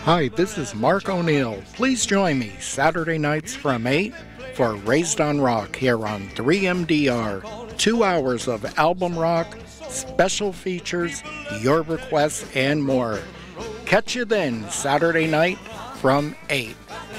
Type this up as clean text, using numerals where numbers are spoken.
Hi, this is Mark O'Neill. Please join me Saturday nights from 8 for Raised on Rock here on 3MDR. 2 hours of album rock, special features, your requests, and more. Catch you then Saturday night from 8.